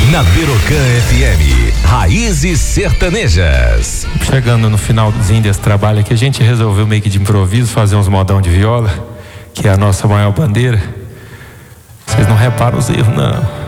Na Birocan FM, Raízes Sertanejas. Chegando no finalzinho desse trabalho aqui, a gente resolveu meio que de improviso fazer uns modão de viola, que é a nossa maior bandeira. Vocês não reparam os erros, não.